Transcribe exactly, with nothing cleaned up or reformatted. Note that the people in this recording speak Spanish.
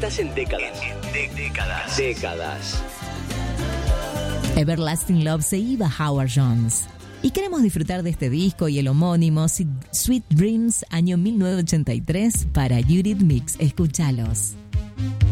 Estás en décadas. En, en de- décadas. Décadas. Everlasting Love se iba Howard Jones. Y queremos disfrutar de este disco y el homónimo Sweet Dreams, año mil novecientos ochenta y tres, para Eurythmics. Escúchalos.